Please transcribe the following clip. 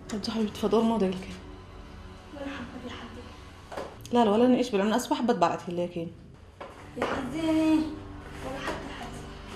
طب حبيبتي فدور موديلك. ولا حبة يا حبيبي. لا لا ولا ايش بالعمل اسبح حبة بعتي لكن. يا حزيني ولا حتى